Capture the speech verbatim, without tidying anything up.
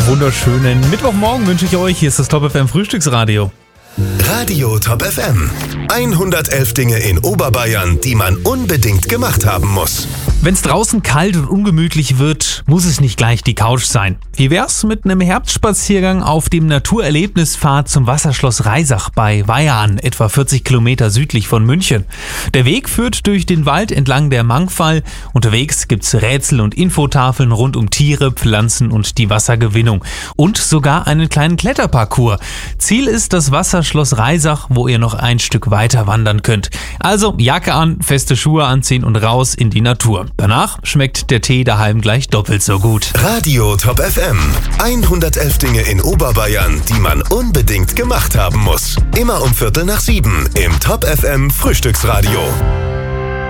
Einen wunderschönen Mittwochmorgen wünsche ich euch. Hier ist das Top F M Frühstücksradio. Radio Top F M. hundertelf Dinge in Oberbayern, die man unbedingt gemacht haben muss. Wenn es draußen kalt und ungemütlich wird, muss es nicht gleich die Couch sein. Wie wär's mit einem Herbstspaziergang auf dem Naturerlebnispfad zum Wasserschloss Reisach bei Weyarn, etwa vierzig Kilometer südlich von München? Der Weg führt durch den Wald entlang der Mangfall. Unterwegs gibt's Rätsel und Infotafeln rund um Tiere, Pflanzen und die Wassergewinnung. Und sogar einen kleinen Kletterparcours. Ziel ist das Wasserschloss Reisach, wo ihr noch ein Stück weiter wandern könnt. Also Jacke an, feste Schuhe anziehen und raus in die Natur. Danach schmeckt der Tee daheim gleich doppelt so gut. Radio Top F M. hundertelf Dinge in Oberbayern, die man unbedingt gemacht haben muss. Immer um Viertel nach sieben im Top F M Frühstücksradio.